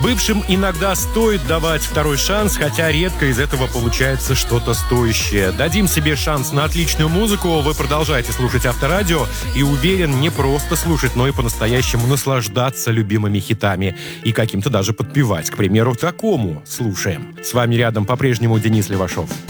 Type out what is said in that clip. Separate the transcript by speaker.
Speaker 1: Бывшим иногда стоит давать второй шанс, хотя редко из этого получается что-то стоящее. Дадим себе шанс на отличную музыку. Вы продолжаете слушать Авторадио и, уверен, не просто слушать, но и по-настоящему наслаждаться любимыми хитами и каким-то даже подпевать. К примеру, такому слушаем. С вами рядом по-прежнему Денис Левашов.